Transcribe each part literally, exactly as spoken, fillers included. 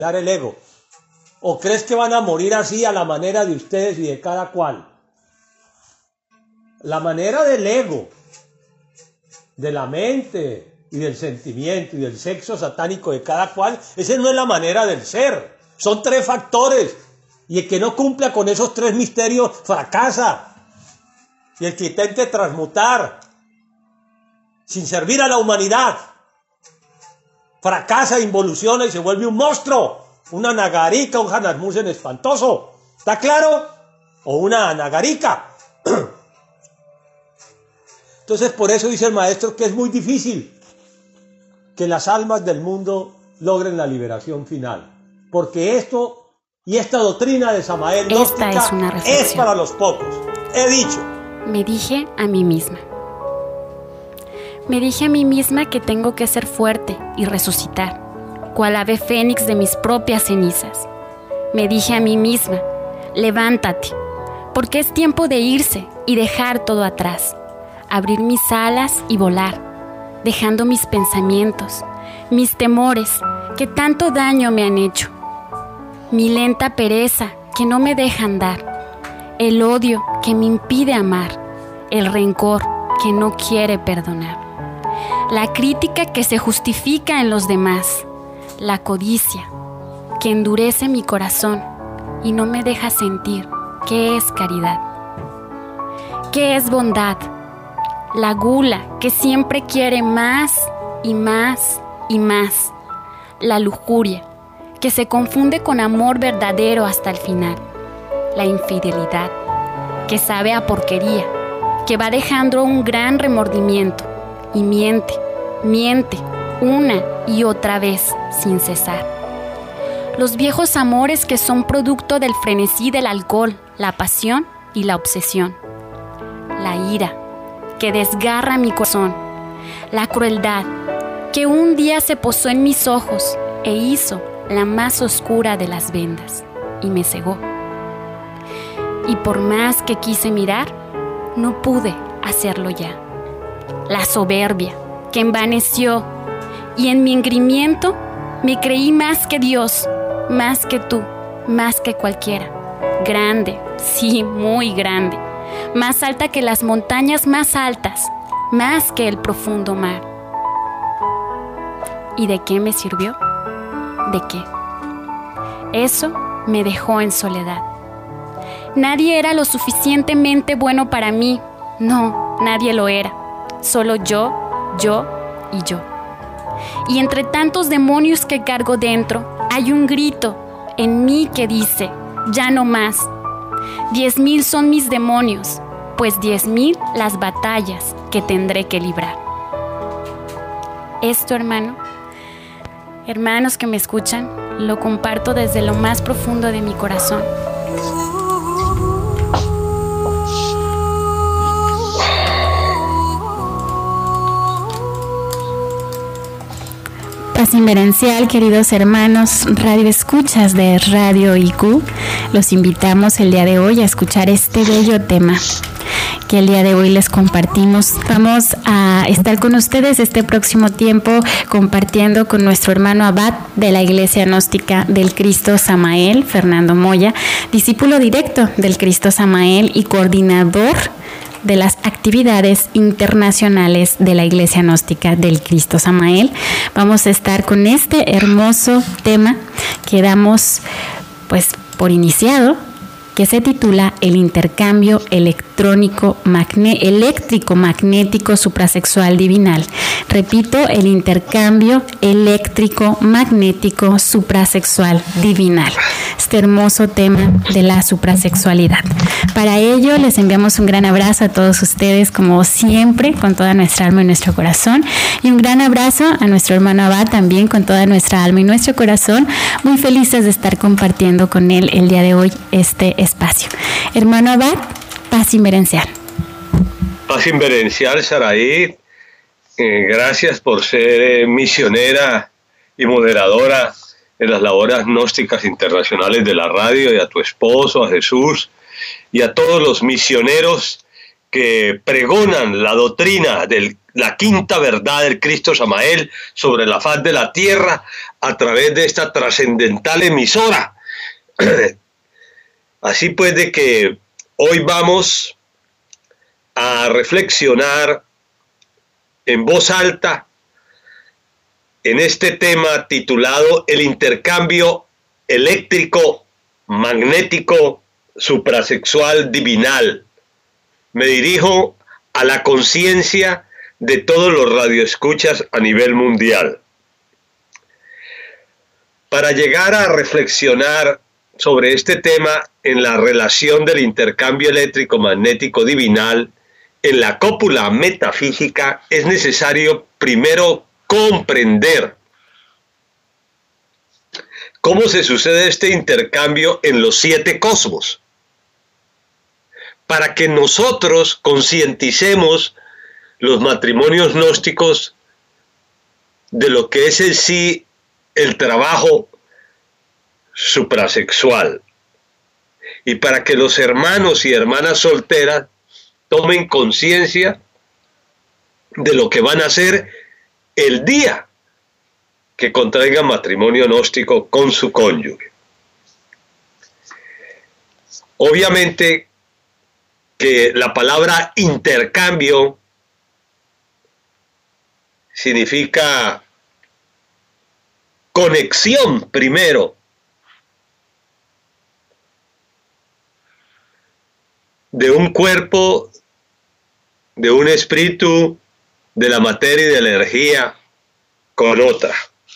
el ego? ¿O crees que van a morir así a la manera de ustedes y de cada cual? La manera del ego, de la mente y del sentimiento y del sexo satánico de cada cual, esa no es la manera del ser. Son tres factores. Y el que no cumpla con esos tres misterios fracasa. Y el que intente transmutar sin servir a la humanidad fracasa, involuciona y se vuelve un monstruo, una nagarica, un Hanasmussen espantoso. ¿Está claro? O una nagarica. Entonces, por eso dice el maestro que es muy difícil que las almas del mundo logren la liberación final. Porque esto y esta doctrina de Samael gnóstica es, una es para los pocos. He dicho. Me dije a mí misma. Me dije a mí misma que tengo que ser fuerte y resucitar, cual ave fénix de mis propias cenizas. Me dije a mí misma, levántate, porque es tiempo de irse y dejar todo atrás, abrir mis alas y volar, dejando mis pensamientos, mis temores que tanto daño me han hecho, mi lenta pereza que no me deja andar, el odio que me impide amar, el rencor que no quiere perdonar, la crítica que se justifica en los demás, la codicia que endurece mi corazón y no me deja sentir qué es caridad, qué es bondad, la gula que siempre quiere más y más y más, la lujuria que se confunde con amor verdadero hasta el final, la infidelidad que sabe a porquería, que va dejando un gran remordimiento y miente, miente una y otra vez sin cesar. Los viejos amores que son producto del frenesí del alcohol, la pasión y la obsesión. La ira que desgarra mi corazón, la crueldad que un día se posó en mis ojos e hizo la más oscura de las vendas y me cegó. Y por más que quise mirar, no pude hacerlo ya. La soberbia que envaneció y en mi engrimiento me creí más que Dios, más que tú, más que cualquiera. Grande, sí, muy grande. Más alta que las montañas más altas, más que el profundo mar. ¿Y de qué me sirvió? ¿De qué? Eso me dejó en soledad. Nadie era lo suficientemente bueno para mí. No, nadie lo era. Solo yo, yo y yo. Y entre tantos demonios que cargo dentro, hay un grito en mí que dice, ya no más. Diez mil son mis demonios, pues diez mil las batallas que tendré que librar. Esto, hermano, hermanos que me escuchan, lo comparto desde lo más profundo de mi corazón. Paz inverencial, queridos hermanos, radio escuchas de Radio I Q, los invitamos el día de hoy a escuchar este bello tema que el día de hoy les compartimos. Vamos a estar con ustedes este próximo tiempo compartiendo con nuestro hermano abad de la Iglesia Gnóstica del Cristo Samael, Fernando Moya, discípulo directo del Cristo Samael y coordinador de las actividades internacionales de la Iglesia Gnóstica del Cristo Samael. Vamos a estar con este hermoso tema que damos pues por iniciado, que se titula El intercambio electrónico magne- eléctrico magnético suprasexual divinal. Repito, el intercambio eléctrico magnético suprasexual divinal. Este hermoso tema de la suprasexualidad. Para ello les enviamos un gran abrazo a todos ustedes, como siempre, con toda nuestra alma y nuestro corazón, y un gran abrazo a nuestro hermano abad también con toda nuestra alma y nuestro corazón, muy felices de estar compartiendo con él el día de hoy este espacio. Hermano abad, paz inverencial. Paz inverencial, Saraí. Eh, gracias por ser eh, misionera y moderadora en las labores gnósticas internacionales de la radio, y a tu esposo, a Jesús, y a todos los misioneros que pregonan la doctrina de la quinta verdad del Cristo Samael sobre la faz de la tierra a través de esta trascendental emisora. Así pues, de que hoy vamos a reflexionar en voz alta en este tema titulado El intercambio eléctrico magnético suprasexual divinal. Me dirijo a la conciencia de todos los radioescuchas a nivel mundial. Para llegar a reflexionar sobre este tema en la relación del intercambio eléctrico magnético divinal en la cópula metafísica, es necesario primero comprender cómo se sucede este intercambio en los siete cosmos, para que nosotros concienticemos los matrimonios gnósticos de lo que es en sí el trabajo suprasexual, y para que los hermanos y hermanas solteras tomen conciencia de lo que van a hacer el día que contraigan matrimonio gnóstico con su cónyuge. Obviamente que la palabra intercambio significa conexión primero de un cuerpo, de un espíritu, de la materia y de la energía con otra.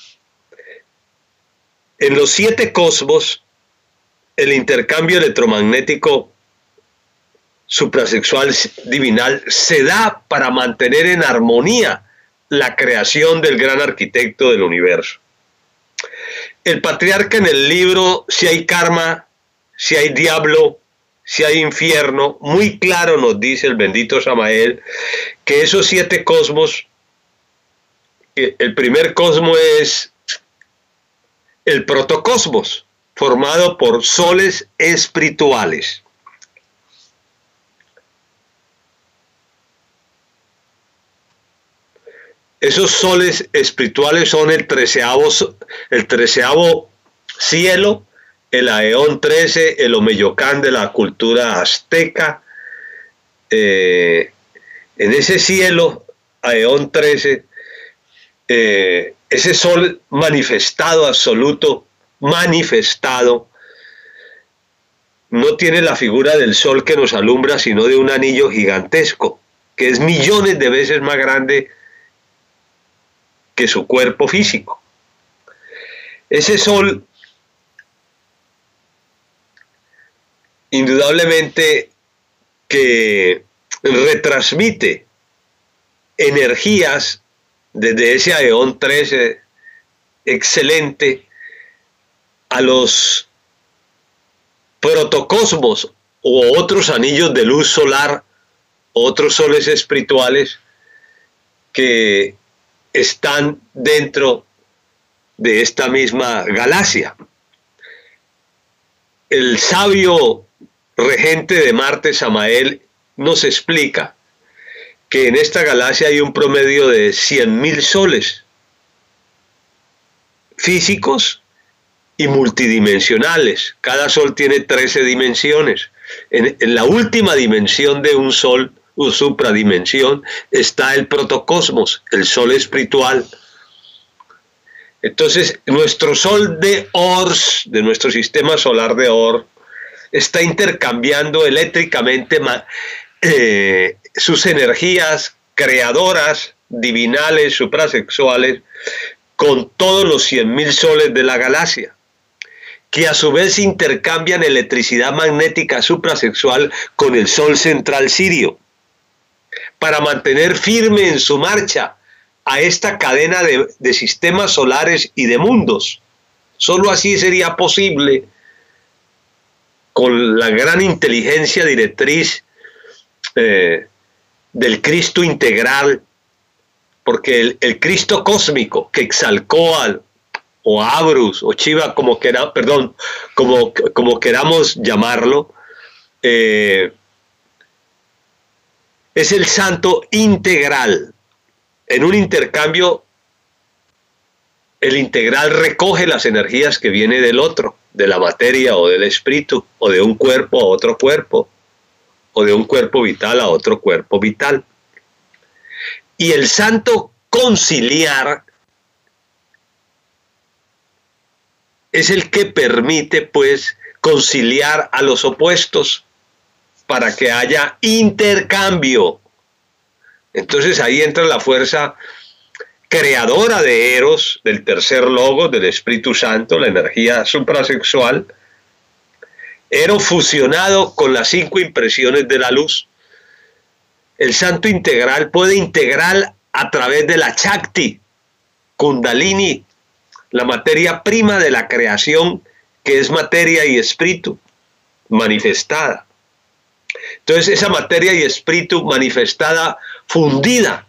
En los siete cosmos, el intercambio electromagnético suprasexual divinal se da para mantener en armonía la creación del gran arquitecto del universo. El patriarca en el libro Si hay karma, si hay diablo, si hay infierno, muy claro nos dice el bendito Samael que esos siete cosmos, el primer cosmos es el protocosmos, formado por soles espirituales. Esos soles espirituales son el treceavo, el treceavo cielo, el Aeón trece, el Omeyocán de la cultura azteca. Eh, en ese cielo, Aeón trece, eh, ese sol manifestado, absoluto, manifestado, no tiene la figura del sol que nos alumbra, sino de un anillo gigantesco, que es millones de veces más grande que su cuerpo físico. Ese sol indudablemente que retransmite energías desde ese Aeón trece excelente a los protocosmos u otros anillos de luz solar, otros soles espirituales que están dentro de esta misma galaxia. El sabio regente de Marte, Samael, nos explica que en esta galaxia hay un promedio de cien mil soles físicos y multidimensionales. Cada sol tiene trece dimensiones. En, en la última dimensión de un sol, o supradimensión, está el protocosmos, el sol espiritual. Entonces, nuestro sol de Ors, de nuestro sistema solar de Or, está intercambiando eléctricamente eh, sus energías creadoras, divinales, suprasexuales, con todos los cien mil soles de la galaxia, que a su vez intercambian electricidad magnética suprasexual con el sol central sirio, para mantener firme en su marcha a esta cadena de, de sistemas solares y de mundos. Solo así sería posible, con la gran inteligencia directriz eh, del Cristo integral, porque el, el Cristo cósmico que Quetzalcóatl o Abrus o Chiva, como quera, perdón, como, como queramos llamarlo, eh, es el santo integral. En un intercambio, el integral recoge las energías que viene del otro, de la materia o del espíritu, o de un cuerpo a otro cuerpo, o de un cuerpo vital a otro cuerpo vital. Y el santo conciliar es el que permite, pues, conciliar a los opuestos para que haya intercambio. Entonces ahí entra la fuerza creadora de Eros, del tercer logos, del Espíritu Santo, la energía suprasexual. Eros fusionado con las cinco impresiones de la luz. El santo integral puede integrar a través de la Shakti, Kundalini, la materia prima de la creación, que es materia y espíritu manifestada. Entonces esa materia y espíritu manifestada, fundida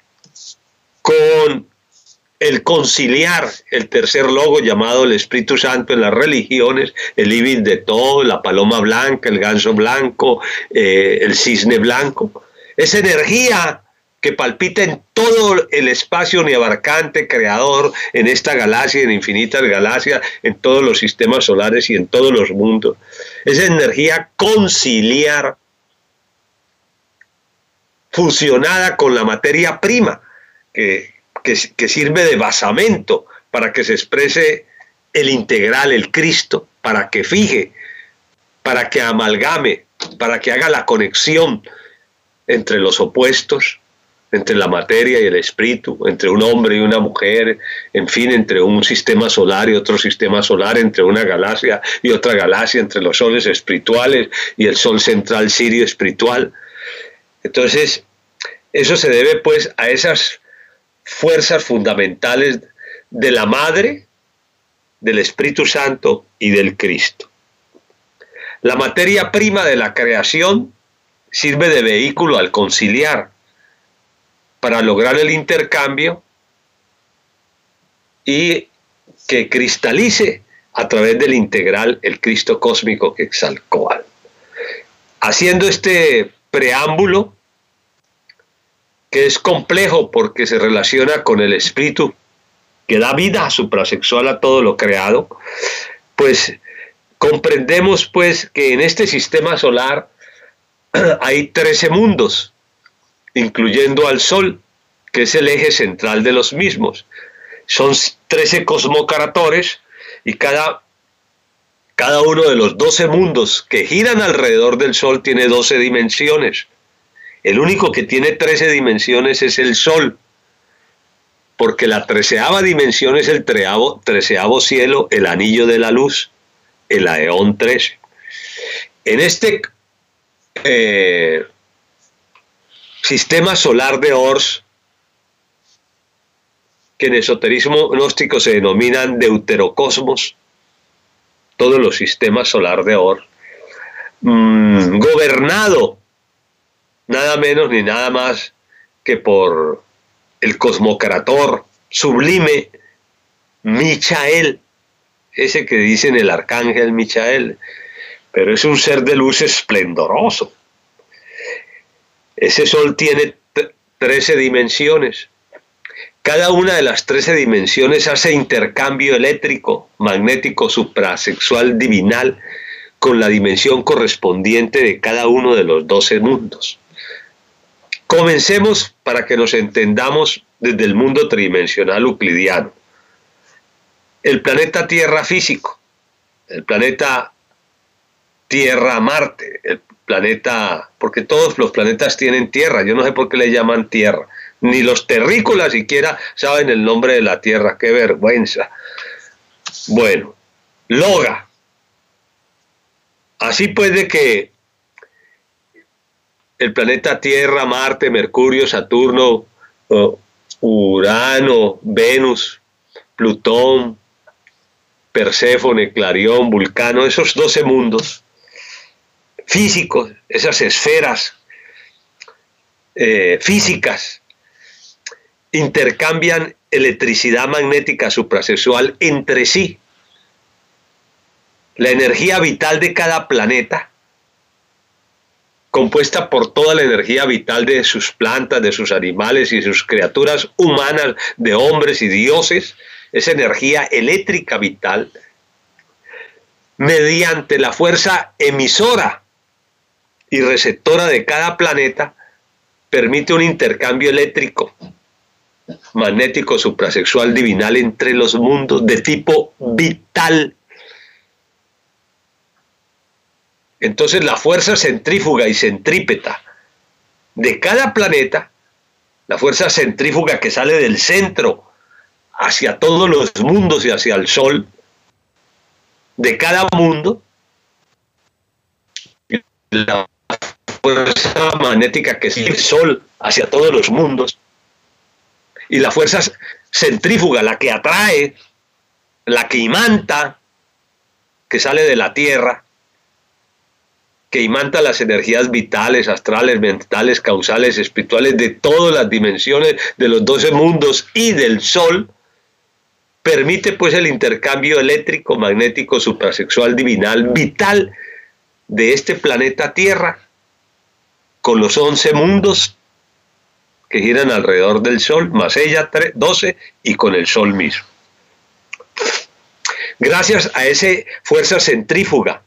con el conciliar, el tercer logo llamado el Espíritu Santo en las religiones, el ibis de todo, la paloma blanca, el ganso blanco, eh, el cisne blanco. Esa energía que palpita en todo el espacio uniabarcante creador, en esta galaxia, en infinitas galaxias, en todos los sistemas solares y en todos los mundos. Esa energía conciliar, fusionada con la materia prima, que, que, que sirve de basamento para que se exprese el integral, el Cristo, para que fije, para que amalgame, para que haga la conexión entre los opuestos, entre la materia y el espíritu, entre un hombre y una mujer, en fin, entre un sistema solar y otro sistema solar, entre una galaxia y otra galaxia, entre los soles espirituales y el sol central sirio espiritual. Entonces, eso se debe pues a esas fuerzas fundamentales de la Madre, del Espíritu Santo y del Cristo. La materia prima de la creación sirve de vehículo al conciliar, para lograr el intercambio y que cristalice a través del integral el Cristo cósmico Quetzalcóatl. Haciendo este preámbulo, que es complejo porque se relaciona con el espíritu que da vida suprasexual a todo lo creado, pues comprendemos pues que en este sistema solar hay trece mundos, incluyendo al Sol, que es el eje central de los mismos. Son trece cosmocratores y cada, cada uno de los doce mundos que giran alrededor del Sol tiene doce dimensiones. El único que tiene trece dimensiones es el Sol, porque la treceava dimensión es el treavo, treceavo cielo, el anillo de la luz, el Aeón trece. En este eh, sistema solar de Ors, que en esoterismo gnóstico se denominan deuterocosmos, todos los sistemas solar de Ors, mmm, gobernado nada menos ni nada más que por el cosmocrator sublime Michael, ese que dicen el arcángel Michael, pero es un ser de luz esplendoroso. Ese sol tiene trece dimensiones. Cada una de las trece dimensiones hace intercambio eléctrico, magnético, suprasexual, divinal, con la dimensión correspondiente de cada uno de los doce mundos. Comencemos para que nos entendamos desde el mundo tridimensional euclidiano. El planeta Tierra físico, el planeta Tierra-Marte, el planeta, porque todos los planetas tienen tierra, yo no sé por qué le llaman tierra, ni los terrícolas siquiera saben el nombre de la tierra, qué vergüenza. Bueno, Loga. Así pues de que el planeta Tierra, Marte, Mercurio, Saturno, uh, Urano, Venus, Plutón, Perséfone, Clarión, Vulcano, esos doce mundos físicos, esas esferas eh, físicas, intercambian electricidad magnética suprasexual entre sí. La energía vital de cada planeta compuesta por toda la energía vital de sus plantas, de sus animales y sus criaturas humanas, de hombres y dioses, esa energía eléctrica vital, mediante la fuerza emisora y receptora de cada planeta, permite un intercambio eléctrico, magnético, suprasexual, divinal entre los mundos de tipo vital. Entonces la fuerza centrífuga y centrípeta de cada planeta, la fuerza centrífuga que sale del centro hacia todos los mundos y hacia el Sol, de cada mundo, la fuerza magnética que sigue el Sol hacia todos los mundos, y la fuerza centrífuga, la que atrae, la que imanta, que sale de la Tierra, que imanta las energías vitales, astrales, mentales, causales, espirituales de todas las dimensiones de los doce mundos y del Sol, permite pues el intercambio eléctrico, magnético, suprasexual, divinal, vital de este planeta Tierra con los once mundos que giran alrededor del Sol, más ella, doce, y con el Sol mismo. Gracias a esa fuerza centrífuga,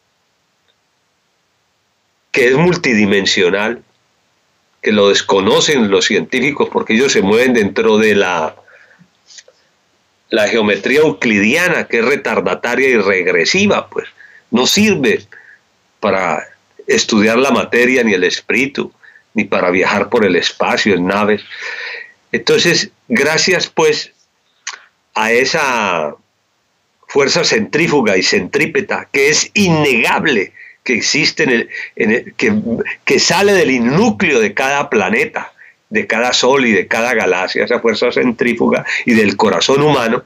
que es multidimensional, que lo desconocen los científicos porque ellos se mueven dentro de la, la geometría euclidiana, que es retardataria y regresiva, pues no sirve para estudiar la materia ni el espíritu, ni para viajar por el espacio en naves. Entonces, gracias pues a esa fuerza centrífuga y centrípeta, que es innegable, que existe en el, en el, que, que sale del núcleo de cada planeta, de cada sol y de cada galaxia, esa fuerza centrífuga, y del corazón humano,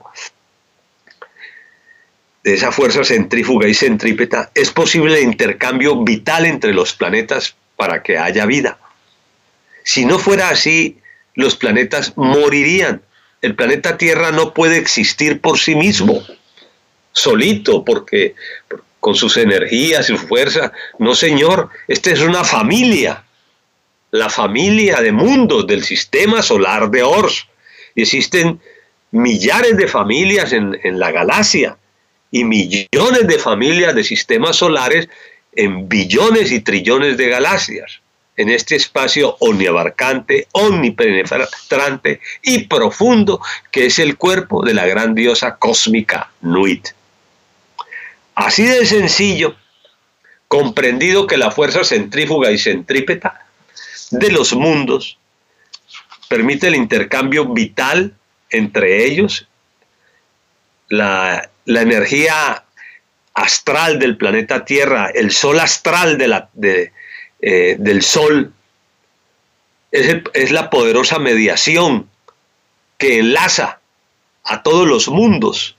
de esa fuerza centrífuga y centrípeta, es posible el intercambio vital entre los planetas para que haya vida. Si no fuera así, los planetas morirían. El planeta Tierra no puede existir por sí mismo, solito, porque con sus energías y su fuerza. No, señor, esta es una familia, la familia de mundos del sistema solar de Ors. Y existen millares de familias en, en la galaxia y millones de familias de sistemas solares en billones y trillones de galaxias, en este espacio omniabarcante, omnipenetrante y profundo que es el cuerpo de la gran diosa cósmica Nuit. Así de sencillo, comprendido que la fuerza centrífuga y centrípeta de los mundos permite el intercambio vital entre ellos, la, la energía astral del planeta Tierra, el sol astral de la, de, eh, del Sol, es, el, es la poderosa mediación que enlaza a todos los mundos,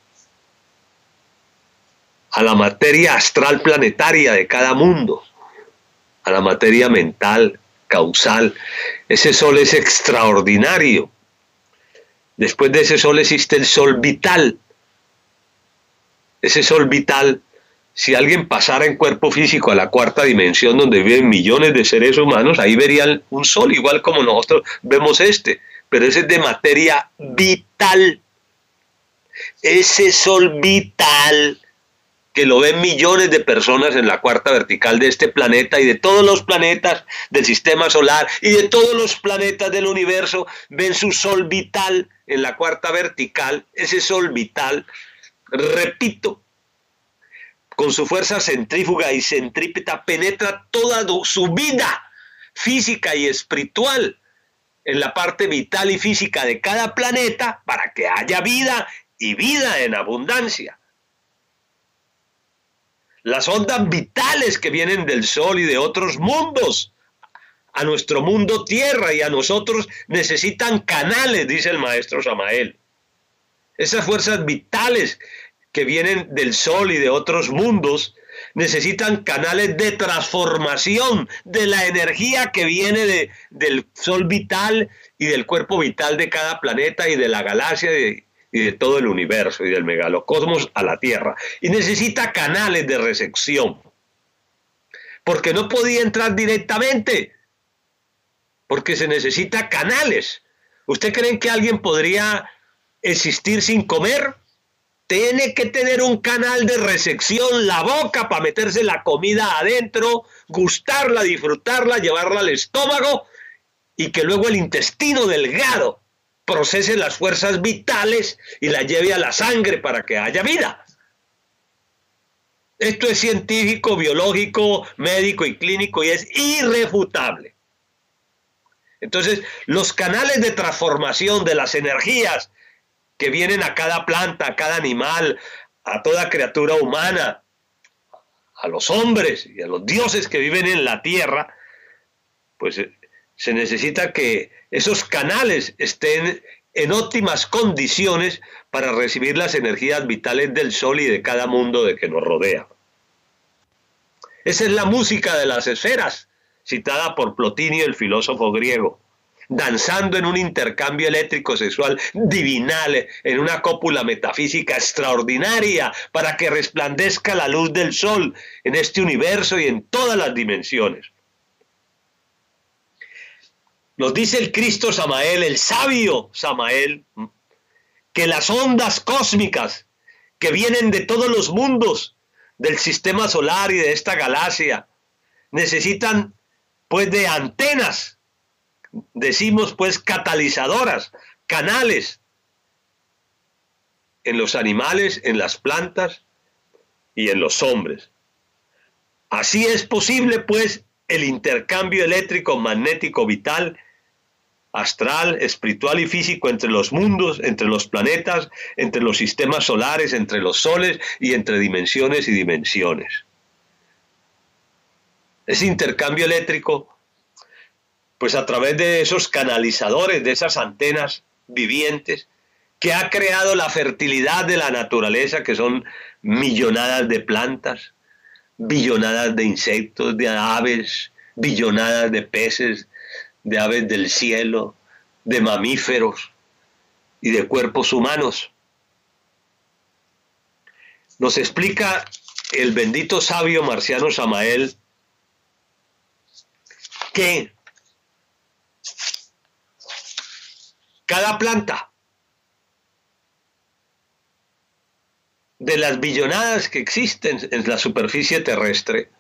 a la materia astral planetaria de cada mundo, a la materia mental, causal. Ese sol es extraordinario. Después de ese sol existe el sol vital. Ese sol vital, si alguien pasara en cuerpo físico a la cuarta dimensión donde viven millones de seres humanos, ahí verían un sol igual como nosotros vemos este, pero ese es de materia vital. Ese sol vital que lo ven millones de personas en la cuarta vertical de este planeta y de todos los planetas del sistema solar y de todos los planetas del universo, ven su sol vital en la cuarta vertical. Ese sol vital, repito, con su fuerza centrífuga y centrípeta penetra toda su vida física y espiritual en la parte vital y física de cada planeta para que haya vida y vida en abundancia. Las ondas vitales que vienen del Sol y de otros mundos a nuestro mundo Tierra y a nosotros necesitan canales, dice el maestro Samael. Esas fuerzas vitales que vienen del Sol y de otros mundos necesitan canales de transformación de la energía que viene de, del Sol vital y del cuerpo vital de cada planeta y de la galaxia de, y de todo el universo y del megalocosmos a la Tierra. Y necesita canales de recepción porque no podía entrar directamente, porque se necesita canales. ¿Usted cree que alguien podría existir sin comer? Tiene que tener un canal de recepción, la boca, para meterse la comida adentro, gustarla, disfrutarla, llevarla al estómago, y que luego el intestino delgado procese las fuerzas vitales y la lleve a la sangre para que haya vida. Esto es científico, biológico, médico y clínico, y es irrefutable. Entonces, los canales de transformación de las energías que vienen a cada planta, a cada animal, a toda criatura humana, a los hombres y a los dioses que viven en la tierra, pues se necesita que esos canales estén en óptimas condiciones para recibir las energías vitales del sol y de cada mundo de que nos rodea. Esa es la música de las esferas, citada por Plotinio, el filósofo griego, danzando en un intercambio eléctrico sexual divinal, en una cópula metafísica extraordinaria, para que resplandezca la luz del sol en este universo y en todas las dimensiones. Nos dice el Cristo Samael, el sabio Samael, que las ondas cósmicas que vienen de todos los mundos del sistema solar y de esta galaxia necesitan pues de antenas, decimos pues catalizadoras, canales, en los animales, en las plantas y en los hombres. Así es posible pues el intercambio eléctrico magnético vital, astral, espiritual y físico entre los mundos, entre los planetas, entre los sistemas solares, entre los soles y entre dimensiones y dimensiones. Ese intercambio eléctrico, pues a través de esos canalizadores, de esas antenas vivientes, que ha creado la fertilidad de la naturaleza, que son millonadas de plantas, billonadas de insectos, de aves, billonadas de peces, de aves del cielo, de mamíferos y de cuerpos humanos. Nos explica el bendito sabio marciano Samael que cada planta de las billonadas que existen en la superficie terrestre,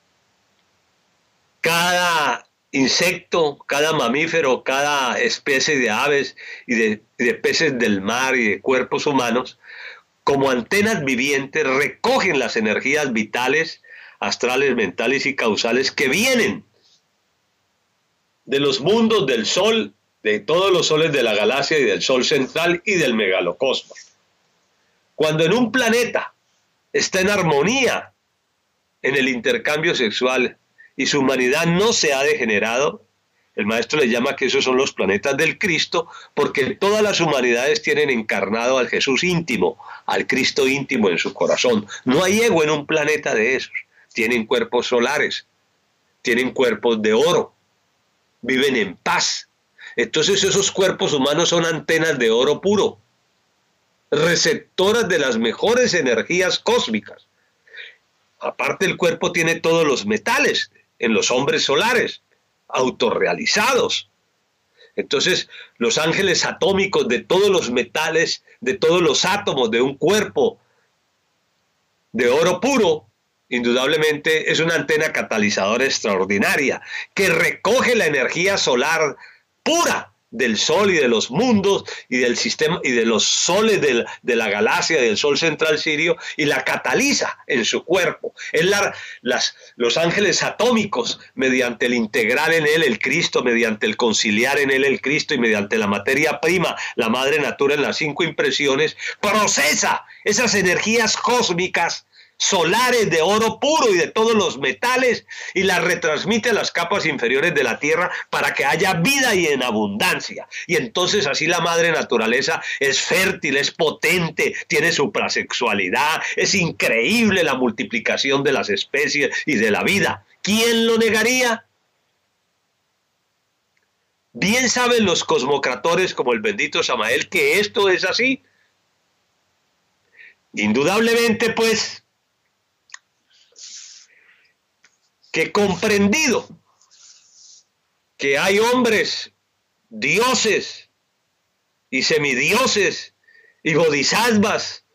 cada insecto, cada mamífero, cada especie de aves y de, y de peces del mar y de cuerpos humanos, como antenas vivientes, recogen las energías vitales, astrales, mentales y causales que vienen de los mundos del sol, de todos los soles de la galaxia y del sol central y del megalocosmos. Cuando en un planeta está en armonía en el intercambio sexual y su humanidad no se ha degenerado, el maestro le llama que esos son los planetas del Cristo, porque todas las humanidades tienen encarnado al Jesús íntimo, al Cristo íntimo en su corazón. No hay ego en un planeta de esos. Tienen cuerpos solares, tienen cuerpos de oro, viven en paz. Entonces esos cuerpos humanos son antenas de oro puro, receptoras de las mejores energías cósmicas. Aparte, el cuerpo tiene todos los metales en los hombres solares, autorrealizados. Entonces, los ángeles atómicos de todos los metales, de todos los átomos de un cuerpo de oro puro, indudablemente es una antena catalizadora extraordinaria que recoge la energía solar pura del sol y de los mundos y del sistema y de los soles de la, de la galaxia, del sol central sirio, y la cataliza en su cuerpo. Es la, las, los ángeles atómicos, mediante el integral en él el Cristo, mediante el conciliar en él el Cristo y mediante la materia prima, la madre natura en las cinco impresiones, procesa esas energías cósmicas solares de oro puro y de todos los metales y las retransmite a las capas inferiores de la tierra para que haya vida y en abundancia. Y entonces así la madre naturaleza es fértil, es potente, tiene suprasexualidad, es increíble la multiplicación de las especies y de la vida. ¿Quién lo negaría? Bien saben los cosmocratores como el bendito Samael que esto es así. Indudablemente, pues, que comprendido que hay hombres, dioses y semidioses y bodhisattvas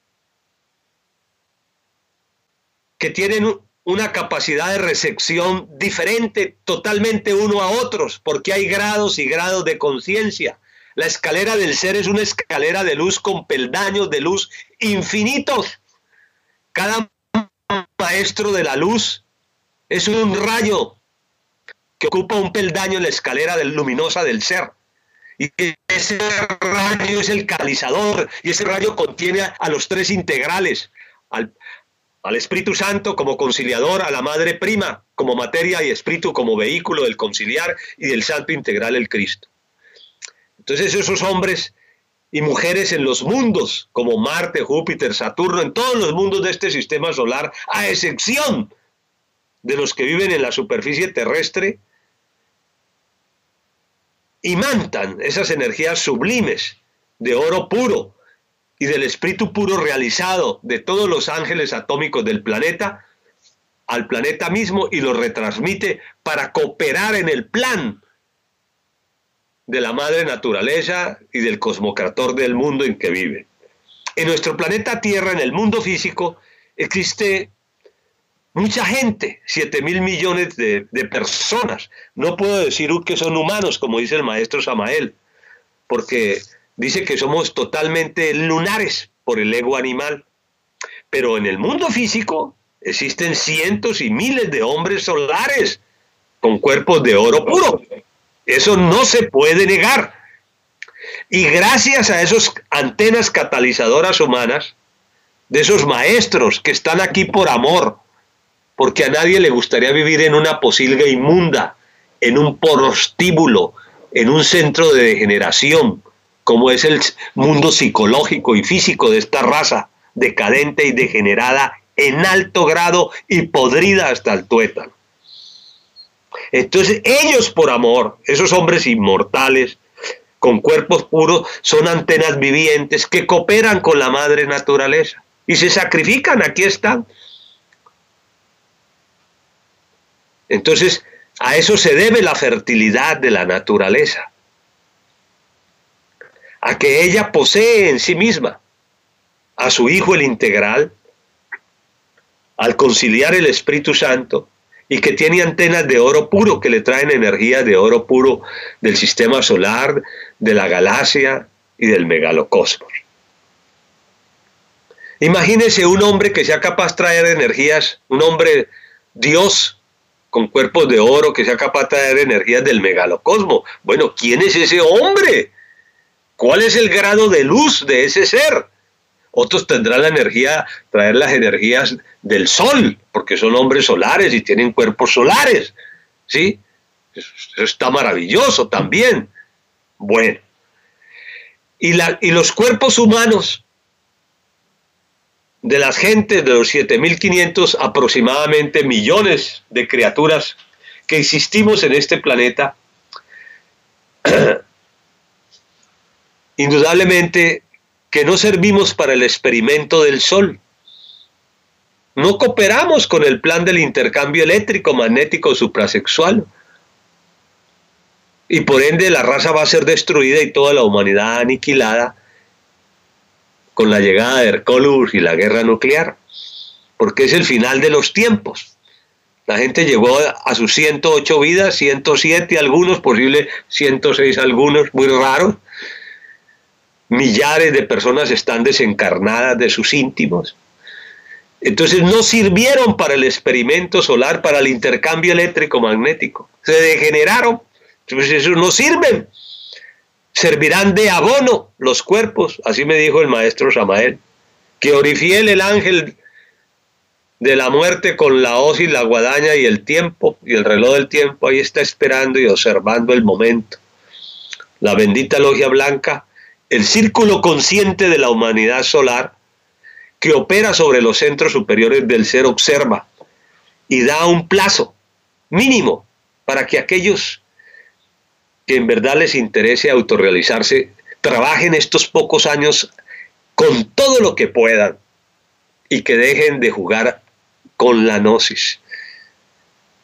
que tienen una capacidad de recepción diferente totalmente uno a otros, porque hay grados y grados de conciencia. La escalera del ser es una escalera de luz con peldaños de luz infinitos. Cada maestro de la luz es un rayo que ocupa un peldaño en la escalera del luminosa del ser. Y ese rayo es el catalizador, y ese rayo contiene a los tres integrales, al al Espíritu Santo como conciliador, a la Madre Prima como materia y espíritu como vehículo del conciliar, y del Santo integral, el Cristo. Entonces esos hombres y mujeres en los mundos como Marte, Júpiter, Saturno, en todos los mundos de este sistema solar, a excepción de los que viven en la superficie terrestre, imantan esas energías sublimes de oro puro y del espíritu puro realizado de todos los ángeles atómicos del planeta al planeta mismo, y lo retransmite para cooperar en el plan de la madre naturaleza y del cosmocrator del mundo en que vive. En nuestro planeta Tierra, en el mundo físico, existe mucha gente, siete mil millones de, de personas. No puedo decir que son humanos, como dice el maestro Samael, porque dice que somos totalmente lunares por el ego animal. Pero en el mundo físico existen cientos y miles de hombres solares con cuerpos de oro puro. Eso no se puede negar. Y gracias a esas antenas catalizadoras humanas, de esos maestros que están aquí por amor, porque a nadie le gustaría vivir en una posilga inmunda, en un prostíbulo, en un centro de degeneración, como es el mundo psicológico y físico de esta raza decadente y degenerada en alto grado y podrida hasta el tuétano. Entonces ellos, por amor, esos hombres inmortales con cuerpos puros, son antenas vivientes que cooperan con la madre naturaleza y se sacrifican. Aquí están. Entonces a eso se debe la fertilidad de la naturaleza, a que ella posee en sí misma a su Hijo el integral, al conciliar el Espíritu Santo, y que tiene antenas de oro puro que le traen energía de oro puro del sistema solar, de la galaxia y del megalocosmos. Imagínese un hombre que sea capaz de traer energías, un hombre Dios con cuerpos de oro que sea capaz de traer energías del megalocosmos. Bueno, ¿quién es ese hombre? ¿Cuál es el grado de luz de ese ser? Otros tendrán la energía, traer las energías del sol, porque son hombres solares y tienen cuerpos solares, ¿sí? Eso está maravilloso también. Bueno, y, la, y los cuerpos humanos de las gentes, de los siete mil quinientos aproximadamente millones de criaturas que existimos en este planeta, indudablemente que no servimos para el experimento del sol. No cooperamos con el plan del intercambio eléctrico magnético suprasexual. Y por ende la raza va a ser destruida y toda la humanidad aniquilada con la llegada de Hercólogos y la guerra nuclear. Porque es el final de los tiempos. La gente llegó a sus ciento ocho vidas, ciento siete algunos, posible ciento seis algunos, muy raros. Millares de personas están desencarnadas de sus íntimos. Entonces no sirvieron para el experimento solar, para el intercambio eléctrico magnético. Se degeneraron. Entonces esos no sirven. Servirán de abono los cuerpos. Así me dijo el maestro Samael. Que Orifiel, el ángel de la muerte, con la hoz y la guadaña y el tiempo y el reloj del tiempo, ahí está esperando y observando el momento. La bendita logia blanca, el círculo consciente de la humanidad solar que opera sobre los centros superiores del ser, observa y da un plazo mínimo para que aquellos que en verdad les interese autorrealizarse trabajen estos pocos años con todo lo que puedan y que dejen de jugar con la gnosis.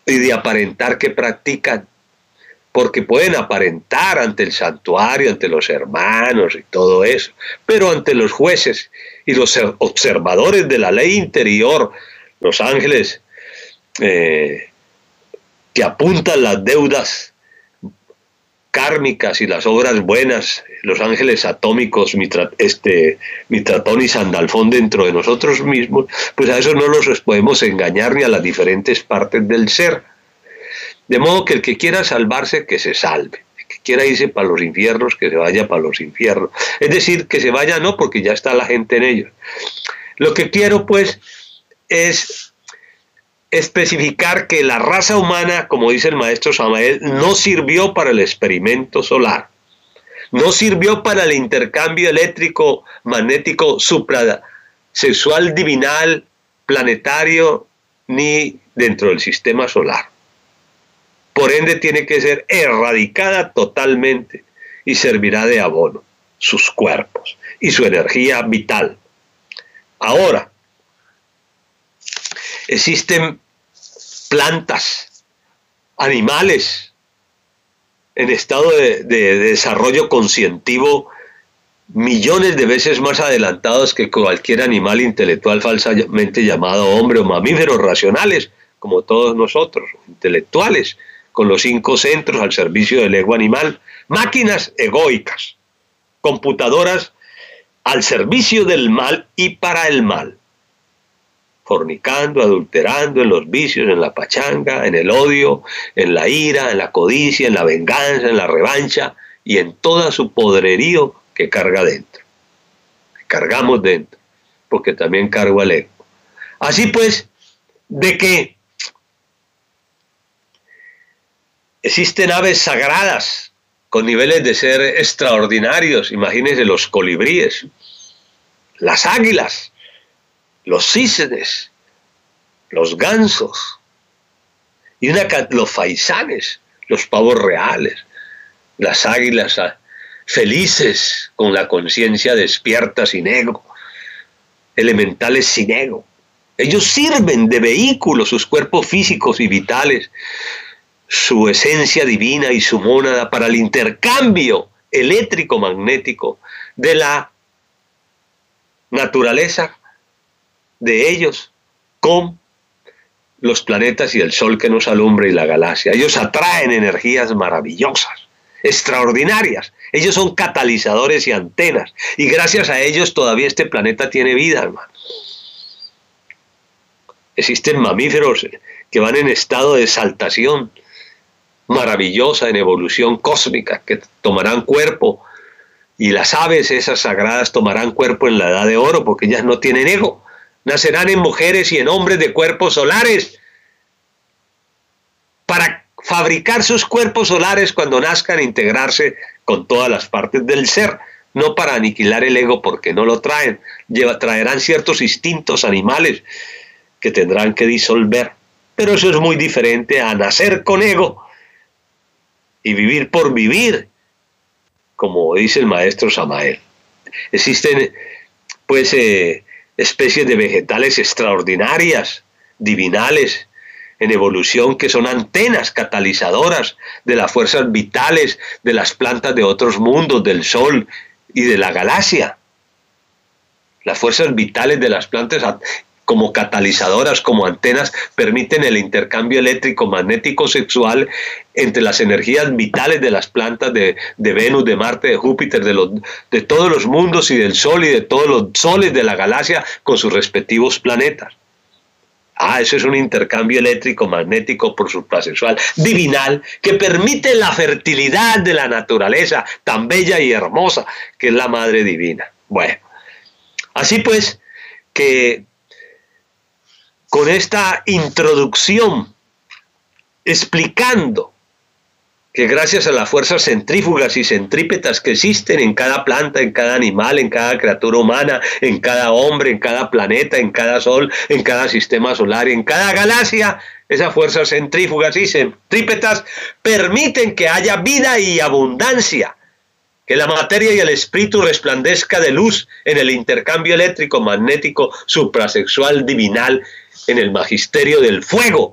y de aparentar que practican, porque pueden aparentar ante el santuario, ante los hermanos y todo eso, pero ante los jueces y los observadores de la ley interior, los ángeles eh, que apuntan las deudas kármicas y las obras buenas, los ángeles atómicos, Mitra, este, Mitratón y Sandalfón dentro de nosotros mismos, pues a eso no los podemos engañar ni a las diferentes partes del ser. De modo que el que quiera salvarse, que se salve. El que quiera irse para los infiernos, que se vaya para los infiernos. Es decir, que se vaya no, porque ya está la gente en ellos. Lo que quiero, pues, es especificar que la raza humana, como dice el maestro Samael, no sirvió para el experimento solar. No sirvió para el intercambio eléctrico, magnético, suprasexual, divinal, planetario, ni dentro del sistema solar. Por ende, tiene que ser erradicada totalmente y servirá de abono sus cuerpos y su energía vital. Ahora, existen plantas, animales en estado de, de, de desarrollo conscientivo millones de veces más adelantados que cualquier animal intelectual falsamente llamado hombre, o mamíferos racionales, como todos nosotros, intelectuales, con los cinco centros al servicio del ego animal, máquinas egoicas, computadoras al servicio del mal y para el mal, fornicando, adulterando en los vicios, en la pachanga, en el odio, en la ira, en la codicia, en la venganza, en la revancha y en toda su poderío que carga dentro. Que cargamos dentro, porque también cargo al ego. Así pues, de que existen aves sagradas con niveles de ser extraordinarios, imagínense los colibríes, las águilas, los cícenes, los gansos, y una, los faisanes, los pavos reales, las águilas felices con la conciencia despierta sin ego, elementales sin ego. Ellos sirven de vehículo, sus cuerpos físicos y vitales, su esencia divina y su mónada para el intercambio eléctrico-magnético de la naturaleza de ellos con los planetas y el sol que nos alumbra y la galaxia. Ellos atraen energías maravillosas, extraordinarias. Ellos son catalizadores y antenas, y gracias a ellos todavía este planeta tiene vida, hermano. Existen mamíferos que van en estado de exaltación maravillosa, en evolución cósmica, que tomarán cuerpo, y las aves esas sagradas tomarán cuerpo en la edad de oro, porque ellas no tienen ego. Nacerán en mujeres y en hombres de cuerpos solares, para fabricar sus cuerpos solares cuando nazcan e integrarse con todas las partes del ser, no para aniquilar el ego, porque no lo traen. Lleva, traerán ciertos instintos animales que tendrán que disolver, pero eso es muy diferente a nacer con ego y vivir por vivir, como dice el maestro Samael. Existen pues eh, especies de vegetales extraordinarias, divinales, en evolución, que son antenas catalizadoras de las fuerzas vitales de las plantas de otros mundos, del sol y de la galaxia. Las fuerzas vitales de las plantas, como catalizadoras, como antenas, permiten el intercambio eléctrico, magnético, sexual entre las energías vitales de las plantas de, de Venus, de Marte, de Júpiter, de, los, de todos los mundos y del Sol y de todos los soles de la galaxia con sus respectivos planetas. Ah, eso es un intercambio eléctrico, magnético, por suprasexual, divinal, que permite la fertilidad de la naturaleza tan bella y hermosa que es la Madre Divina. Bueno, así pues que con esta introducción explicando que gracias a las fuerzas centrífugas y centrípetas que existen en cada planta, en cada animal, en cada criatura humana, en cada hombre, en cada planeta, en cada sol, en cada sistema solar, en cada galaxia, esas fuerzas centrífugas y centrípetas permiten que haya vida y abundancia, que la materia y el espíritu resplandezca de luz en el intercambio eléctrico, magnético, suprasexual, divinal, en el magisterio del fuego,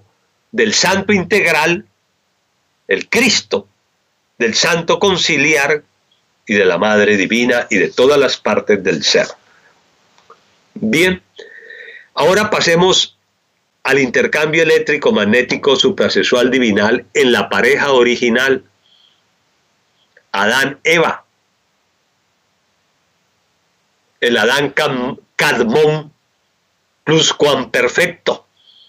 del Santo Integral, el Cristo, del Santo Conciliar y de la Madre Divina y de todas las partes del ser. Bien, ahora pasemos al intercambio eléctrico magnético suprasexual divinal en la pareja original, Adán-Eva. El Adán Cadmón pluscuamperfecto.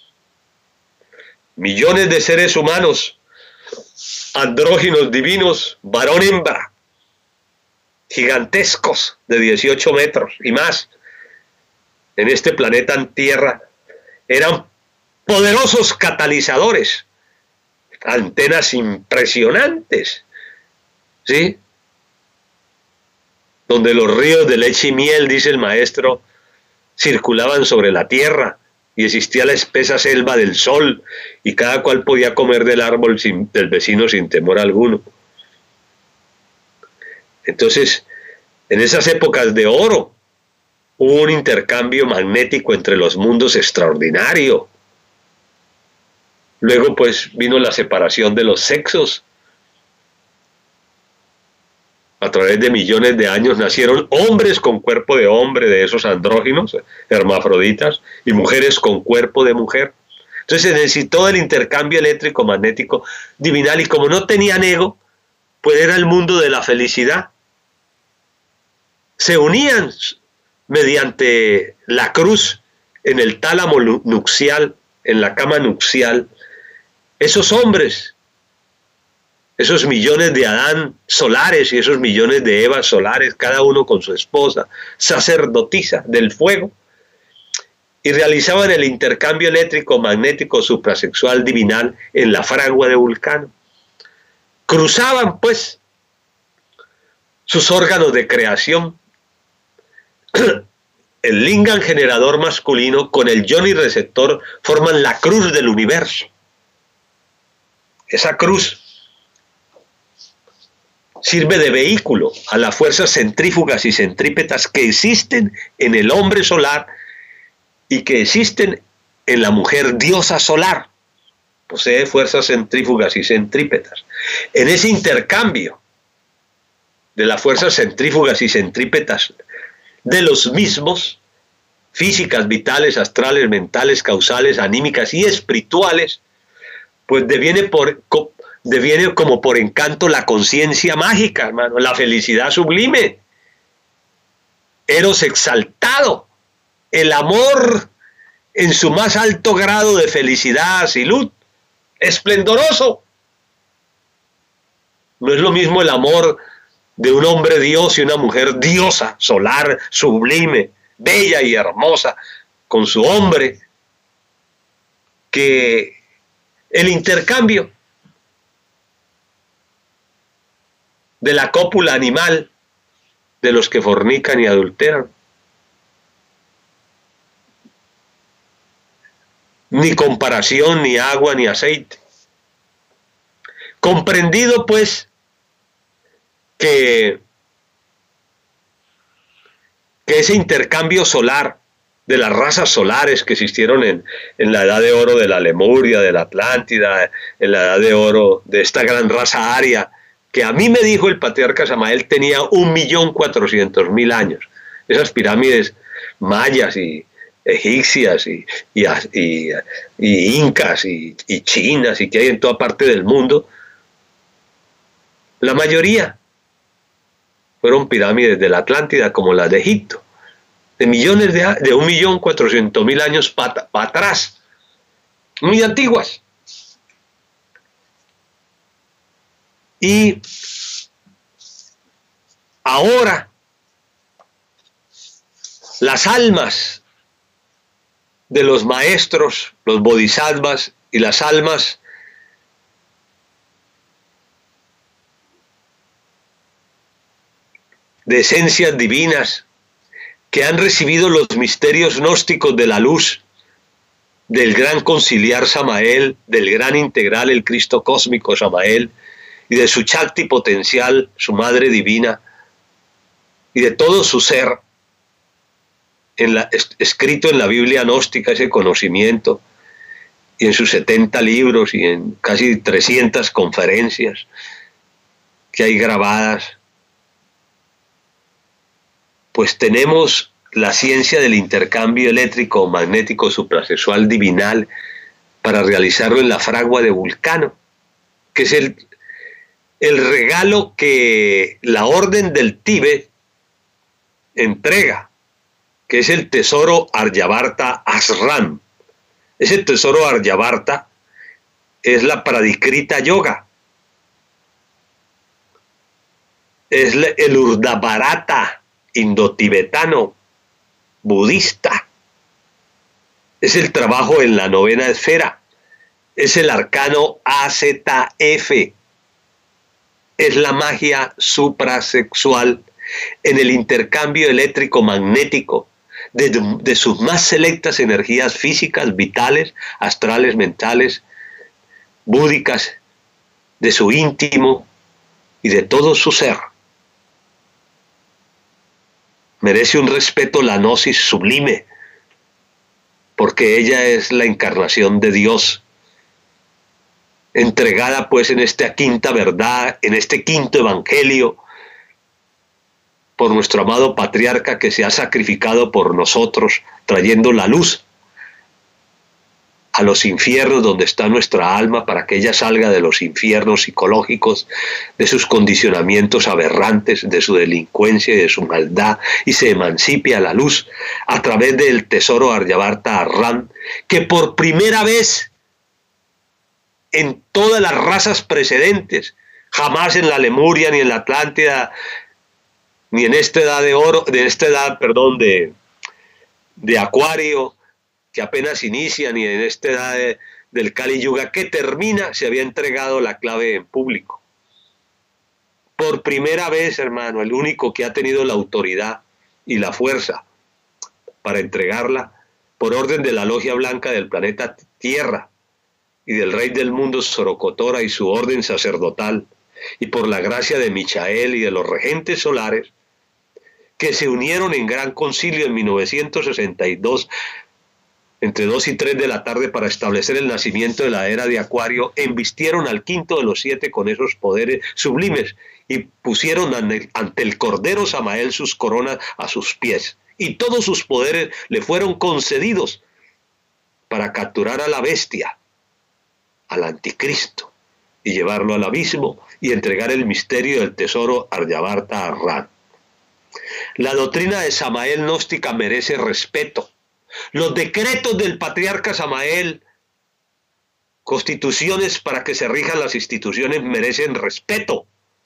Millones de seres humanos, andróginos divinos, varón-hembra, gigantescos de dieciocho metros y más, en este planeta en Tierra, eran poderosos catalizadores, antenas impresionantes, ¿sí? Donde los ríos de leche y miel, dice el maestro, circulaban sobre la tierra y existía la espesa selva del sol y cada cual podía comer del árbol sin, del vecino sin temor alguno. Entonces, en esas épocas de oro, hubo un intercambio magnético entre los mundos extraordinario. Luego, pues, vino la separación de los sexos. A través de millones de años nacieron hombres con cuerpo de hombre, de esos andróginos, hermafroditas, y mujeres con cuerpo de mujer. Entonces se necesitó el intercambio eléctrico magnético divinal, y como no tenían ego, pues era el mundo de la felicidad. Se unían mediante la cruz en el tálamo nupcial, en la cama nupcial, esos hombres, esos millones de Adán solares y esos millones de Eva solares, cada uno con su esposa, sacerdotisa del fuego, y realizaban el intercambio eléctrico magnético suprasexual divinal en la fragua de Vulcano. Cruzaban, pues, sus órganos de creación, el lingam generador masculino con el yoni receptor forman la cruz del universo. Esa cruz sirve de vehículo a las fuerzas centrífugas y centrípetas que existen en el hombre solar y que existen en la mujer diosa solar. Posee fuerzas centrífugas y centrípetas. En ese intercambio de las fuerzas centrífugas y centrípetas de los mismos, físicas, vitales, astrales, mentales, causales, anímicas y espirituales, pues deviene por... deviene como por encanto la conciencia mágica, hermano, la felicidad sublime, Eros exaltado, el amor en su más alto grado de felicidad, silud, esplendoroso. No es lo mismo el amor de un hombre dios y una mujer diosa, solar, sublime, bella y hermosa, con su hombre, que el intercambio de la cópula animal de los que fornican y adulteran. Ni comparación, ni agua, ni aceite. Comprendido, pues, que, que ese intercambio solar de las razas solares que existieron en, en la edad de oro de la Lemuria, de la Atlántida, en la edad de oro de esta gran raza aria, que a mí me dijo el patriarca Samael tenía un millón cuatrocientos mil años. Esas pirámides mayas y egipcias y, y, y, y incas y, y chinas y que hay en toda parte del mundo, la mayoría fueron pirámides de la Atlántida como las de Egipto, de millones de, de un millón cuatrocientos mil años para pa atrás, muy antiguas. Y ahora las almas de los maestros, los bodhisattvas y las almas de esencias divinas que han recibido los misterios gnósticos de la luz, del gran conciliar Samael, del gran integral, el Cristo cósmico Samael, y de su Shakti potencial, su Madre Divina, y de todo su ser, en la, es, escrito en la Biblia gnóstica, ese conocimiento, y en sus setenta libros y en casi trescientas conferencias que hay grabadas, pues tenemos la ciencia del intercambio eléctrico magnético suprasexual divinal para realizarlo en la fragua de Vulcano, que es el, el regalo que la Orden del Tíbet entrega, que es el tesoro Aryabharta Ashram. Ese tesoro Aryabharta es la Pradikrita Yoga, es el Urdhvarata indotibetano budista, es el trabajo en la novena esfera, es el arcano A Z F, es la magia suprasexual en el intercambio eléctrico magnético de, de sus más selectas energías físicas, vitales, astrales, mentales, búdicas, de su íntimo y de todo su ser. Merece un respeto la gnosis sublime, porque ella es la encarnación de Dios, entregada pues en esta quinta verdad, en este quinto evangelio, por nuestro amado patriarca que se ha sacrificado por nosotros, trayendo la luz a los infiernos donde está nuestra alma, para que ella salga de los infiernos psicológicos, de sus condicionamientos aberrantes, de su delincuencia y de su maldad, y se emancipe a la luz a través del tesoro Aryabharta Ashram, que por primera vez en todas las razas precedentes, jamás en la Lemuria, ni en la Atlántida, ni en esta edad de oro, de esta edad, perdón, de, de Acuario, que apenas inicia, ni en esta edad de, del Kali Yuga que termina, se había entregado la clave en público. Por primera vez, hermano, el único que ha tenido la autoridad y la fuerza para entregarla, por orden de la Logia Blanca del planeta Tierra y del Rey del Mundo Sorocotora y su orden sacerdotal, y por la gracia de Michael y de los regentes solares, que se unieron en gran concilio en mil novecientos sesenta y dos, entre dos y tres de la tarde, para establecer el nacimiento de la era de Acuario, embistieron al quinto de los siete con esos poderes sublimes y pusieron ante el Cordero Samael sus coronas a sus pies, y todos sus poderes le fueron concedidos para capturar a la bestia, al anticristo, y llevarlo al abismo y entregar el misterio del tesoro Aryabharta Ashram. La doctrina de Samael gnóstica merece respeto. Los decretos del patriarca Samael, constituciones para que se rijan las instituciones, merecen respeto.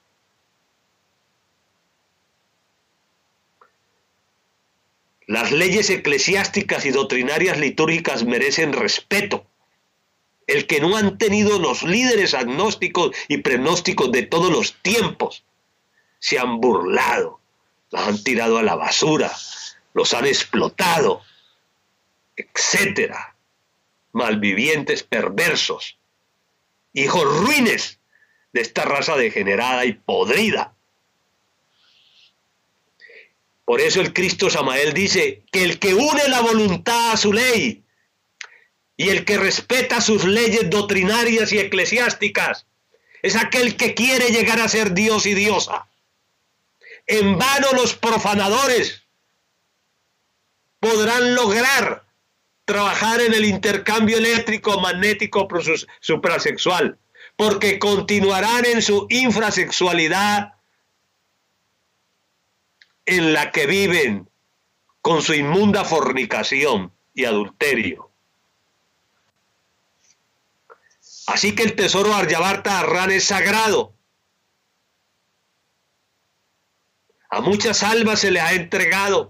Las leyes eclesiásticas y doctrinarias litúrgicas merecen respeto. El que no han tenido los líderes agnósticos y prenósticos de todos los tiempos, se han burlado, los han tirado a la basura, los han explotado, etcétera. Malvivientes perversos, hijos ruines de esta raza degenerada y podrida. Por eso el Cristo Samael dice que el que une la voluntad a su ley y el que respeta sus leyes doctrinarias y eclesiásticas es aquel que quiere llegar a ser Dios y diosa. En vano los profanadores podrán lograr trabajar en el intercambio eléctrico magnético suprasexual, porque continuarán en su infrasexualidad en la que viven con su inmunda fornicación y adulterio. Así que el tesoro Aryabharta Ashram es sagrado. A muchas almas se les ha entregado.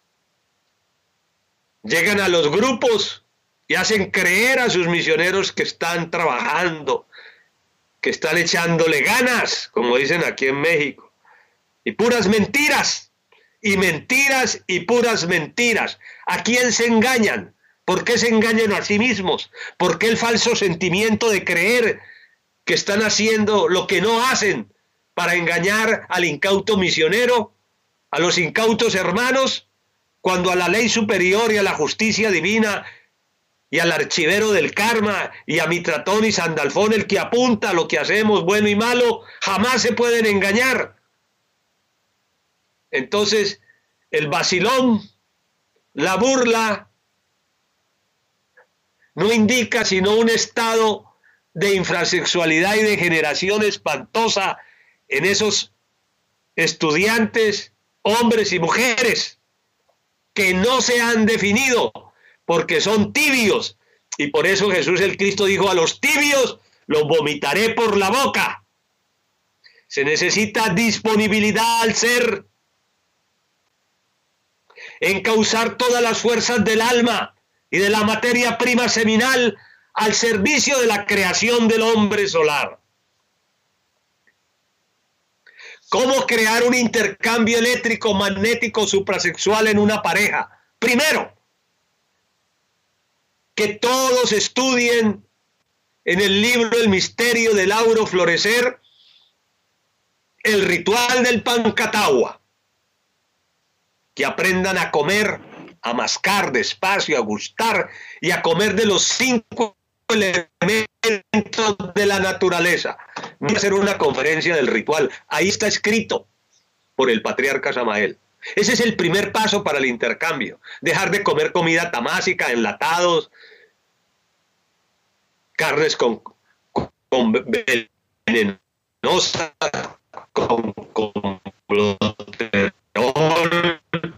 Llegan a los grupos y hacen creer a sus misioneros que están trabajando, que están echándole ganas, como dicen aquí en México. Y puras mentiras, y mentiras, y puras mentiras. ¿A quién se engañan? ¿Por qué se engañan a sí mismos? ¿Por qué el falso sentimiento de creer que están haciendo lo que no hacen para engañar al incauto misionero, a los incautos hermanos, cuando a la ley superior y a la justicia divina y al archivero del karma y a Mitratón y Sandalfón, el que apunta lo que hacemos, bueno y malo, jamás se pueden engañar. Entonces, el vacilón, la burla, no indica sino un estado de infrasexualidad y degeneración espantosa en esos estudiantes, hombres y mujeres, que no se han definido porque son tibios, y por eso Jesús el Cristo dijo: a los tibios los vomitaré por la boca. Se necesita disponibilidad al ser, encauzar todas las fuerzas del alma y de la materia prima seminal al servicio de la creación del hombre solar. ¿Cómo crear un intercambio eléctrico magnético suprasexual en una pareja? Primero, que todos estudien en el libro El misterio del auro florecer el ritual del Pancatahua, que aprendan a comer, a mascar despacio, a gustar y a comer de los cinco elementos de la naturaleza. Voy a hacer una conferencia del ritual, ahí está escrito por el patriarca Samael. Ese es el primer paso para el intercambio: dejar de comer comida tamásica, enlatados, carnes con, con venenosa, con, con colesterol,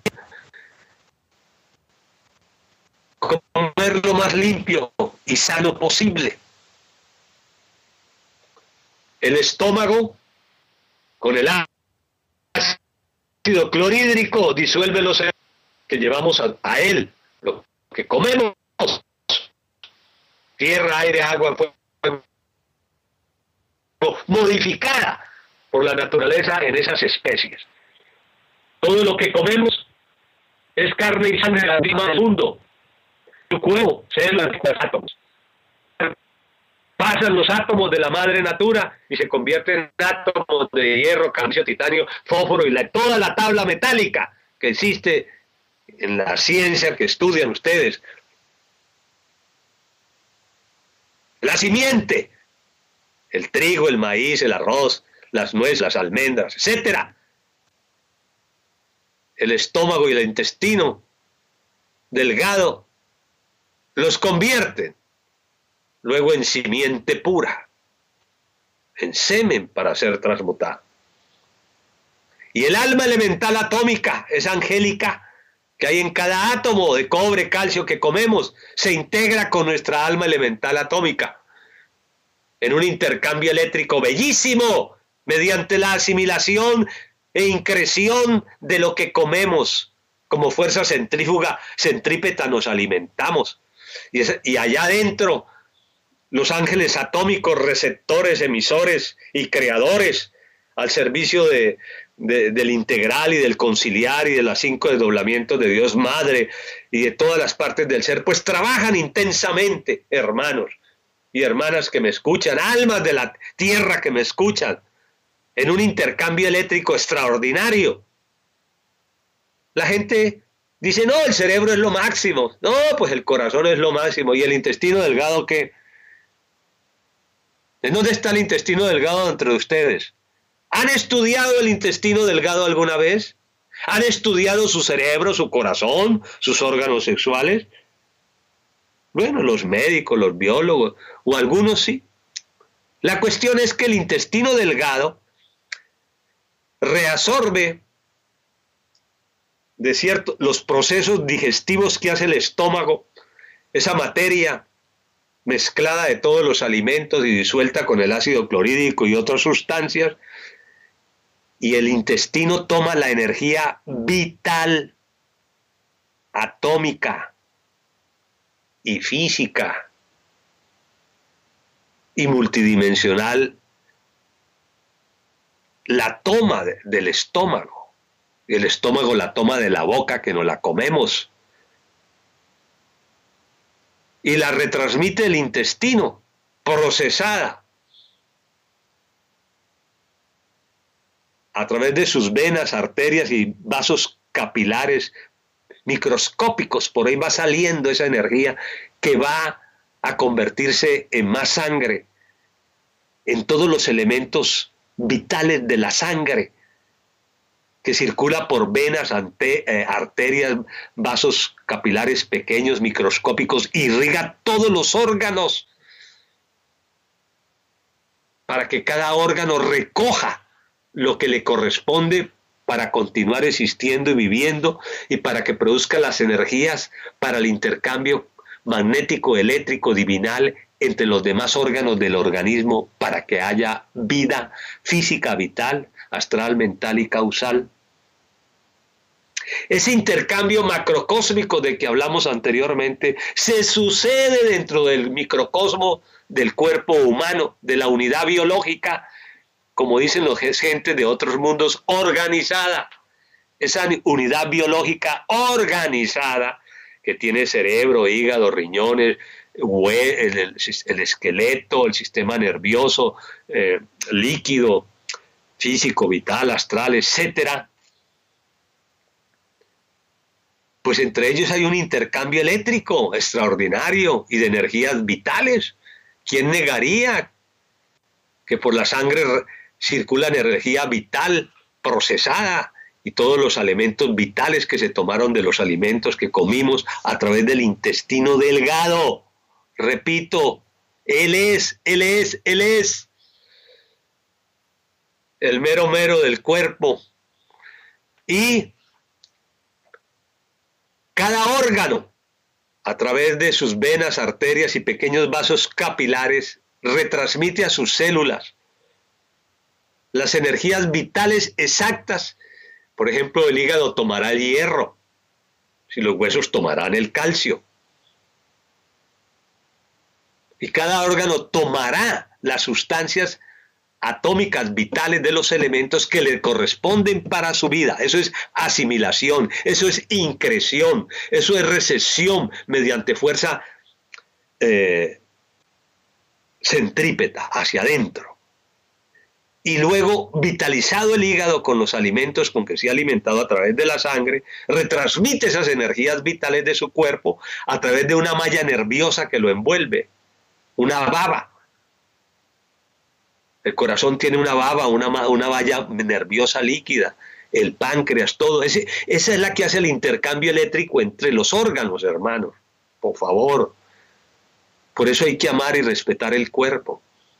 comer lo más limpio y sano posible. El estómago, con el ácido clorhídrico, disuelve los que llevamos a, a él, lo que comemos: tierra, aire, agua, fuego, modificada por la naturaleza en esas especies. Todo lo que comemos es carne y sangre de la misma del mundo. Tu cuerpo, células y átomos. Pasan los átomos de la madre natura y se convierten en átomos de hierro, calcio, titanio, fósforo y la, toda la tabla metálica que existe en la ciencia que estudian ustedes. La simiente, el trigo, el maíz, el arroz, las nueces, las almendras, etcétera. El estómago y el intestino delgado los convierten luego en simiente pura, en semen para ser transmutada. Y el alma elemental atómica, esa angélica que hay en cada átomo de cobre, calcio que comemos, se integra con nuestra alma elemental atómica en un intercambio eléctrico bellísimo mediante la asimilación e increción de lo que comemos. Como fuerza centrífuga, centrípeta nos alimentamos. Y, es, y allá adentro, los ángeles atómicos, receptores, emisores y creadores al servicio de, de, del integral y del conciliar y de los cinco desdoblamientos de Dios Madre y de todas las partes del ser, pues trabajan intensamente, hermanos y hermanas que me escuchan, almas de la tierra que me escuchan, en un intercambio eléctrico extraordinario. La gente dice: no, el cerebro es lo máximo. No, pues el corazón es lo máximo. ¿Y el intestino delgado qué? ¿En dónde está el intestino delgado entre ustedes? ¿Han estudiado el intestino delgado alguna vez? ¿Han estudiado su cerebro, su corazón, sus órganos sexuales? Bueno, los médicos, los biólogos, o algunos sí. La cuestión es que el intestino delgado reabsorbe de cierto los procesos digestivos que hace el estómago, esa materia mezclada de todos los alimentos y disuelta con el ácido clorhídrico y otras sustancias, y el intestino toma la energía vital, atómica y física y multidimensional, la toma de, del estómago, y el estómago la toma de la boca que nos la comemos, y la retransmite el intestino, procesada, a través de sus venas, arterias y vasos capilares microscópicos. Por ahí va saliendo esa energía que va a convertirse en más sangre, en todos los elementos vitales de la sangre, que circula por venas, ante, eh, arterias, vasos capilares pequeños, microscópicos, irriga todos los órganos, para que cada órgano recoja lo que le corresponde para continuar existiendo y viviendo, y para que produzca las energías para el intercambio magnético, eléctrico, divinal entre los demás órganos del organismo, para que haya vida física, vital, astral, mental y causal. Ese intercambio macrocósmico de que hablamos anteriormente se sucede dentro del microcosmo del cuerpo humano, de la unidad biológica, como dicen los gentes de otros mundos, organizada. Esa unidad biológica organizada que tiene cerebro, hígado, riñones, el, el, el esqueleto, el sistema nervioso, eh, líquido, físico, vital, astral, etcétera. Pues entre ellos hay un intercambio eléctrico extraordinario y de energías vitales. ¿Quién negaría que por la sangre circula energía vital procesada y todos los elementos vitales que se tomaron de los alimentos que comimos a través del intestino delgado? Repito, Él es, Él es, Él es el mero mero del cuerpo. Y cada órgano, a través de sus venas, arterias y pequeños vasos capilares, retransmite a sus células las energías vitales exactas. Por ejemplo, el hígado tomará el hierro, si los huesos tomarán el calcio. Y cada órgano tomará las sustancias atómicas vitales de los elementos que le corresponden para su vida. Eso es asimilación, eso es increción, eso es recesión mediante fuerza eh, centrípeta hacia adentro. Y luego, vitalizado el hígado con los alimentos con que se ha alimentado a través de la sangre, retransmite esas energías vitales de su cuerpo a través de una malla nerviosa que lo envuelve, una baba. El corazón tiene una baba, una, una valla nerviosa líquida, el páncreas, todo. Ese, esa es la que hace el intercambio eléctrico entre los órganos, hermanos. Por favor. Por eso hay que amar y respetar el cuerpo.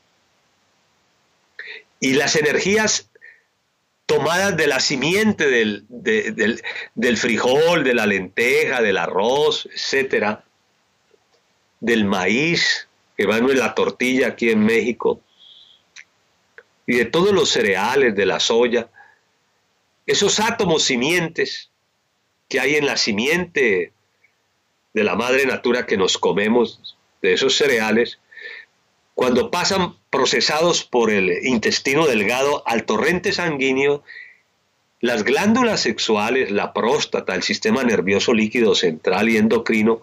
Y las energías tomadas de la simiente del, de, del, del frijol, de la lenteja, del arroz, etcétera, del maíz, que va en la tortilla aquí en México, y de todos los cereales, de la soya, esos átomos simientes que hay en la simiente de la madre natura que nos comemos, de esos cereales, cuando pasan procesados por el intestino delgado al torrente sanguíneo, las glándulas sexuales, la próstata, el sistema nervioso líquido central y endocrino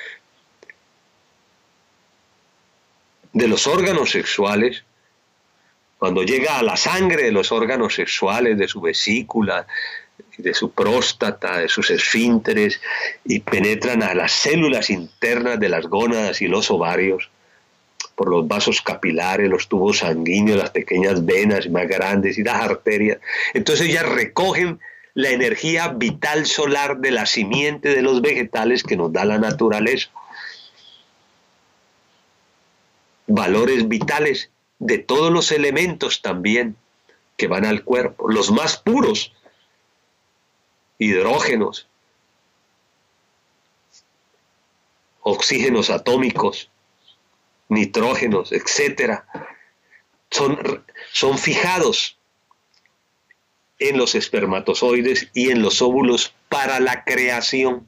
de los órganos sexuales, cuando llega a la sangre de los órganos sexuales, de su vesícula, de su próstata, de sus esfínteres, y penetran a las células internas de las gónadas y los ovarios, por los vasos capilares, los tubos sanguíneos, las pequeñas venas más grandes y las arterias. Entonces ellas recogen la energía vital solar de la simiente de los vegetales que nos da la naturaleza. Valores vitales de todos los elementos también que van al cuerpo, los más puros, hidrógenos, oxígenos atómicos, nitrógenos, etcétera, son, son fijados en los espermatozoides y en los óvulos para la creación.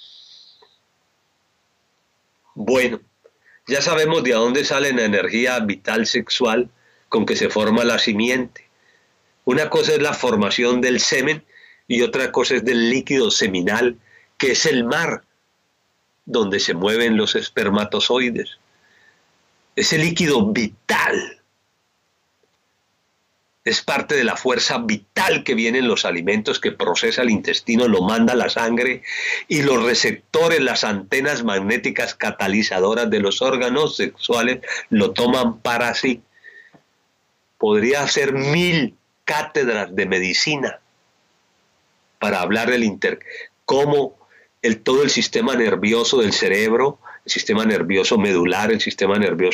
Bueno, ya sabemos de dónde sale la energía vital sexual con que se forma la simiente. Una cosa es la formación del semen y otra cosa es del líquido seminal, que es el mar donde se mueven los espermatozoides. Ese líquido vital es parte de la fuerza vital que viene en los alimentos que procesa el intestino, lo manda a la sangre y los receptores, las antenas magnéticas catalizadoras de los órganos sexuales lo toman para sí. Podría hacer mil cátedras de medicina para hablar del inter, cómo el, todo el sistema nervioso del cerebro, el sistema nervioso medular, el sistema nervioso